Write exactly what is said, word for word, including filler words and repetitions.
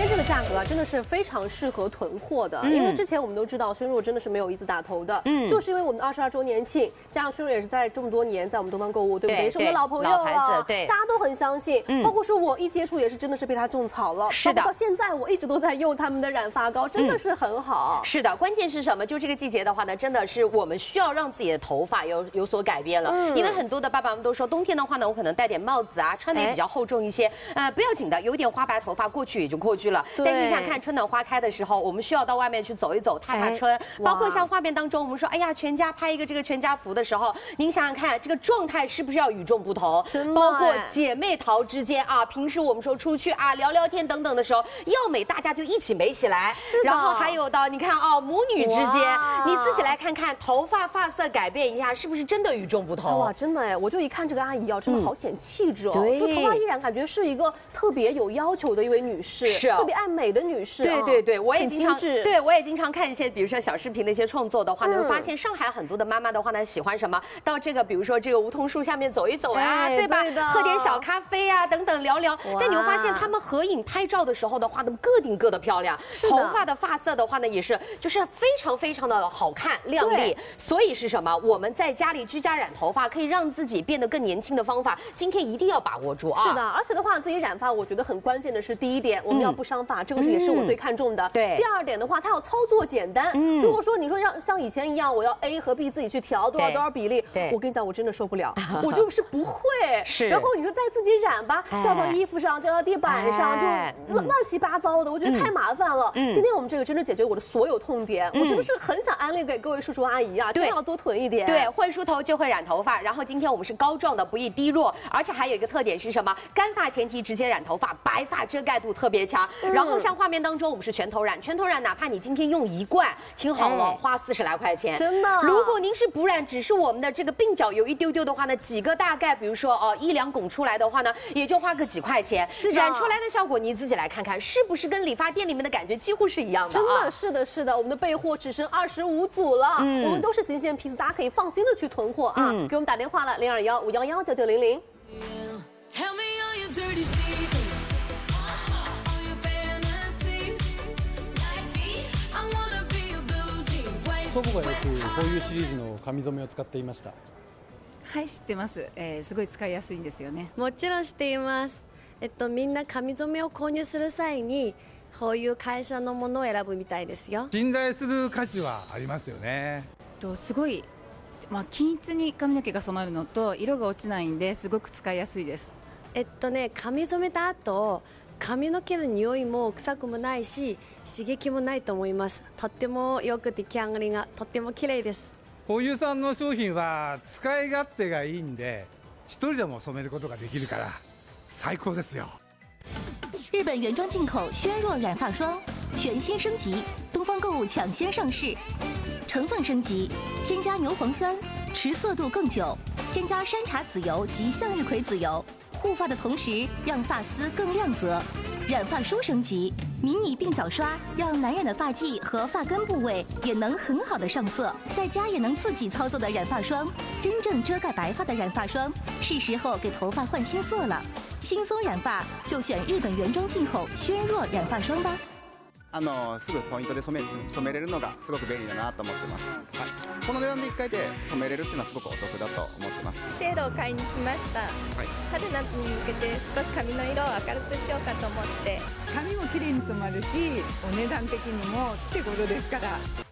这个价格啊，真的是非常适合囤货的，嗯、因为之前我们都知道轩若真的是没有一字打头的，嗯，就是因为我们的二十二周年庆，加上轩若也是在这么多年在我们东方购物，对不对？是我们的老朋友了，对，大家都很相信，嗯、包括说我一接触也是真的是被他种草了，是的，到现在我一直都在用他们的染发膏，真的是很好。嗯、 是的，关键是什么？就这个季节的话呢，真的是我们需要让自己的头发有有所改变了，嗯、因为很多的爸爸们都说，冬天的话呢，我可能戴点帽子啊，穿的也比较厚重一些，呃，不要紧的，有点花白头发过去也就过去了。但是你想看春暖花开的时候，我们需要到外面去走一走，踏踏春。包括像画面当中，我们说，哎呀，全家拍一个这个全家福的时候，您想想看，这个状态是不是要与众不同？包括姐妹淘之间啊，平时我们说出去啊聊聊天等等的时候，要美大家就一起美起来。是的。然后还有到你看啊，母女之间，你自己来看看，头发发色改变一下，是不是真的与众不同？ 哇，真的哎，我就一看这个阿姨啊，真的好显气质哦。对，就头发依然感觉是一个特别有要求的一位女士，是特别爱美的女士。 对对对，我也经常对我也经常看一些，比如说小视频的一些创作的话呢，会发现上海很多的妈妈的话呢，喜欢什么？到这个比如说这个梧桐树下面走一走呀，对吧？喝点小咖啡啊，等等聊聊。但你会发现，他们合影拍照的时候的话呢，个顶个的漂亮，头发的发色的话呢，也是就是非常非常的好看亮丽。所以是什么？我们在家里居家染头发，可以让自己变得更年轻的方法，今天一定要把握住啊！ 是的，而且的话，自己染发，我觉得很关键的是第一点，我们要不伤发，这个是也是我最看重的。对。第二点的话，它要操作简单。嗯。如果说你说要像以前一样，我要 A 和 B 自己去调多少多少比例，我跟你讲，我真的受不了，我就是不会。是。然后你说再自己染吧，掉到衣服上，掉到地板上，就乱乱七八糟的，我觉得太麻烦了。嗯。今天我们这个真的解决我的所有痛点，我真的是很想安利给各位叔叔阿姨啊，真的要多囤一点。 对，会梳头就会染头发，然后今天我们是膏状的，不易滴落，而且还有一个特点是什么？干发前提直接染头发，白发遮盖度特别强。嗯、然后像画面当中，我们是全头染，全头染哪怕你今天用一罐，听好了，哎、花四十来块钱， 真的。 如果您是不染，只是我们的这个鬓角有一丢丢的话呢，几个大概，比如说哦、呃、一两拱出来的话呢，也就花个几块钱。是染出来的效果，你自己来看看，是不是跟理发店里面的感觉几乎是一样的、啊？ 真的是的，是的，我们的备货只剩二十五组了，嗯、我们都是新鲜批次，大家可以放心的去囤货啊。嗯、给我们打电话了，零二幺五幺幺九九零零。 祖母がよくこういうシリーズの髪染めを使っていました。 はい、知ってます、えー、すごい使いやすいんですよね。 もちろん知っています。えっとみんな髪染めを購入する際にこういう会社のものを選ぶみたいですよ。 信頼する価値はありますよね。 とすごい、まあ、均一に髪の毛が染まるのと色が落ちないんですごく使いやすいです。 えっとね髪染めた後髪の毛の匂いも臭くもないし刺激もないと思います。とってもよく出来上がりがとっても綺麗です。 ホーユーさんの商品は使い勝手がいいんで一人でも染めることができるから最高ですよ。 日本原装进口轩若染发霜全新升级，东方购物抢先上市，成分升级，添加牛磺酸，持色度更久，添加山茶籽油及向日葵籽油，护发的同时让发丝更亮泽。染发梳升级，迷你鬓角刷让难染的发际和发根部位也能很好的上色，在家也能自己操作的染发霜，真正遮盖白发的染发霜，是时候给头发换新色了。轻松染发就选日本原装进口轩若染发霜吧。 あのすぐポイントで染め染めれるのがすごく便利だなと思ってます。はい、この値段でいっかいで染めれるっていうのはすごくお得だと思ってます。 シェードを買いに来ました。はい、春夏に向けて少し髪の色を明るくしようかと思って。 髪も綺麗に染まるし、お値段的にも手頃ですから。